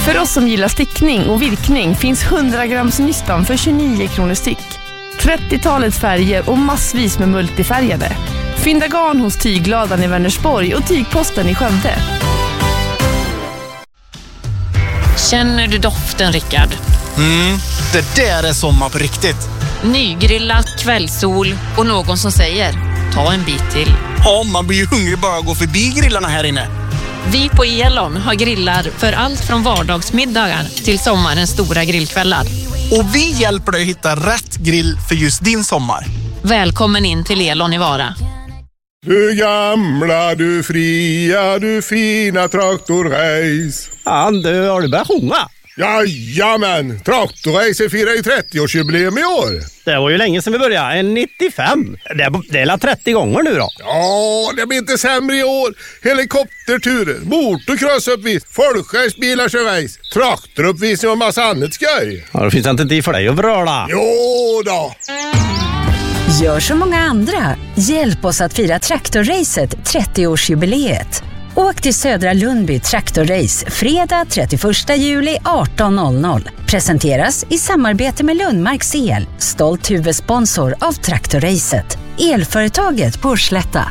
För oss som gillar stickning och virkning finns 100 grams nystan för 29 kronor styck. 30-talets färger och massvis med multifärgade. Fynda garn hos Tygladan i Vänersborg och Tygposten i Skövde. Känner du doften, Rickard? Det där är sommar på riktigt. Nygrillat, kvällssol och någon som säger ta en bit till. Ja, man blir ju hungrig bara att gå förbi grillarna här inne. Vi på Elon har grillar för allt från vardagsmiddagar till sommarens stora grillkvällar. Och vi hjälper dig att hitta rätt grill för just din sommar. Välkommen in till Elon i Vara. Du gamla, du fria, du fina traktorrace. Ja, du, har du börjat sjunga? Jajamän, traktorrace firar ju 30-årsjubileum i år. Det var ju länge sedan vi började, 95. Det är 30 gånger nu då. Ja, det blir inte sämre i år. Helikopterturer, motorcrossuppvis, folkracebilar kör race, traktoruppvisning och massa annat skoj. Ja, det finns inte tid för dig att vröla. Jo då. Gör som många andra. Hjälp oss att fira traktorracet 30-årsjubileet. Åk till Södra Lundby Traktorrace fredag 31 juli 18.00. Presenteras i samarbete med Lundmarks El, stolt huvudsponsor av Traktorracet. Elföretaget på Slätta.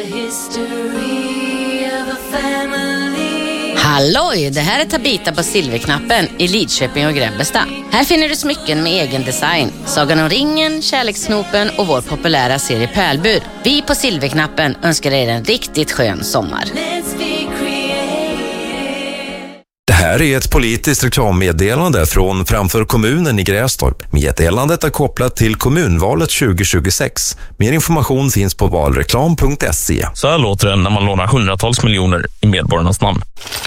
Halloj, det här är Tabita på Silverknappen i Lidköping och Grebbestad. Här finner du smycken med egen design. Sagan om ringen, kärlekssnopen och vår populära serie Pärlbur. Vi på Silverknappen önskar er en riktigt skön sommar. Det här är ett politiskt reklammeddelande från Framför kommunen i Grästorp. Meddelandet är kopplat till kommunvalet 2026. Mer information finns på valreklam.se. Så här låter det när man lånar hundratals miljoner i medborgarnas namn.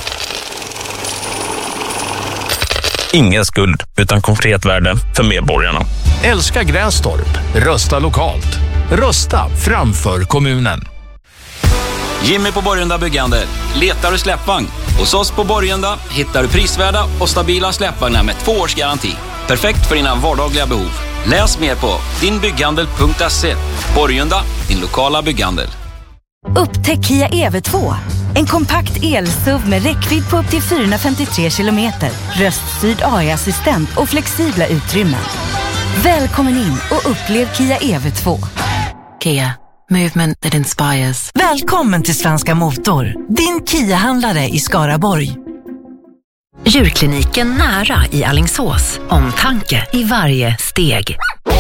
Ingen skuld utan konkret värde för medborgarna. Älska Grästorp. Rösta lokalt. Rösta framför kommunen. Jimmy på Borgenda Byggande. Letar du släppvagn? Hos oss på Borgenda hittar du prisvärda och stabila släppvagnar med 2 års garanti. Perfekt för dina vardagliga behov. Läs mer på dinbygghandel.se. Borgenda, din lokala bygghandel. Upptäck Kia EV2. En kompakt el-SUV med räckvidd på upp till 453 kilometer. Röststyrd AI-assistent och flexibla utrymmen. Välkommen in och upplev Kia EV2. Kia. Movement that inspires. Välkommen till Svenska Motor. Din Kia-handlare i Skaraborg. Djurkliniken nära i Alingsås. Omtanke i varje steg.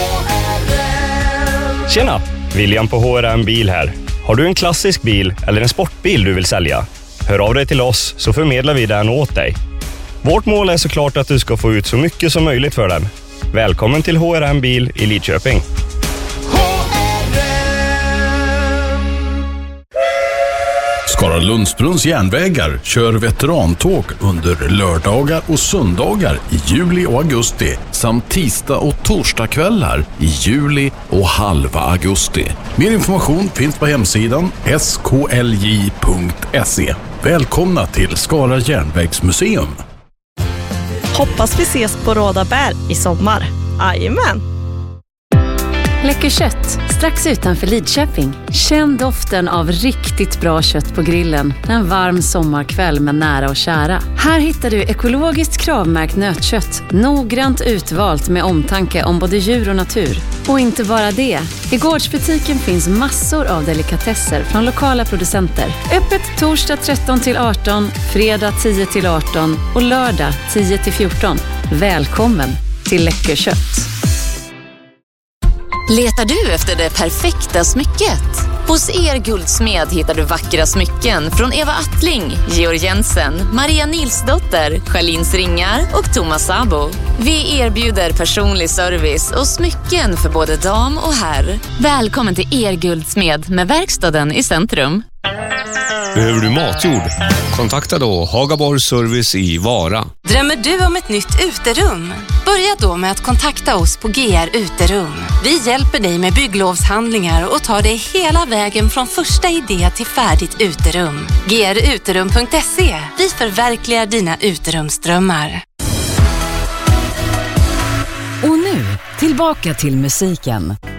Tjena, William på HRM Bil här. Har du en klassisk bil eller en sportbil du vill sälja? Hör av dig till oss så förmedlar vi den åt dig. Vårt mål är såklart att du ska få ut så mycket som möjligt för den. Välkommen till HRM Bil i Lidköping. Skara Lundsbrunns järnvägar kör veterantåg under lördagar och söndagar i juli och augusti samt tisdag och torsdagskvällar i juli och halva augusti. Mer information finns på hemsidan sklj.se. Välkomna till Skara järnvägsmuseum. Hoppas vi ses på Råda bär i sommar. Jajamän! Läcker kött, strax utanför Lidköping. Känn doften av riktigt bra kött på grillen en varm sommarkväll med nära och kära. Här hittar du ekologiskt kravmärkt nötkött, noggrant utvalt med omtanke om både djur och natur. Och inte bara det. I gårdsbutiken finns massor av delikatesser från lokala producenter. Öppet torsdag 13-18, fredag 10-18 och lördag 10-14. Välkommen till Läcker kött. Letar du efter det perfekta smycket? Hos Guldsmed hittar du vackra smycken från Eva Attling, Georg Jensen, Maria Nilsdotter, Charlins ringar och Thomas Sabo. Vi erbjuder personlig service och smycken för både dam och herr. Välkommen till Guldsmed med verkstaden i centrum. Behöver du matjord? Kontakta då Hagaborg Service i Vara. Drömmer du om ett nytt uterum? Börja då med att kontakta oss på GR Uterum. Vi hjälper dig med bygglovshandlingar och tar dig hela vägen från första idé till färdigt uterum. gruterum.se. Vi förverkligar dina uterumsdrömmar. Och nu, tillbaka till musiken.